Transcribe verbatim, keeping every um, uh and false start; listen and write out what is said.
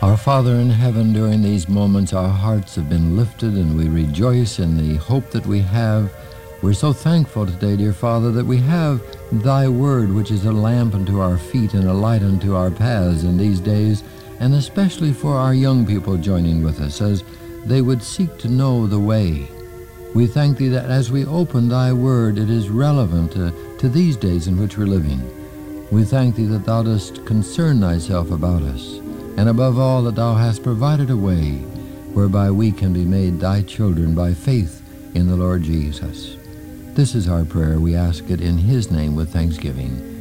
Our Father in heaven, during these moments our hearts have been lifted and we rejoice in the hope that we have. We're so thankful today, dear Father, that we have Thy Word, which is a lamp unto our feet and a light unto our paths in these days, and especially for our young people joining with us as they would seek to know the way. We thank Thee that as we open Thy Word, it is relevant to, to these days in which we're living. We thank Thee that Thou dost concern Thyself about us, and above all that Thou hast provided a way whereby we can be made Thy children by faith in the Lord Jesus. This is our prayer. We ask it in His name with thanksgiving.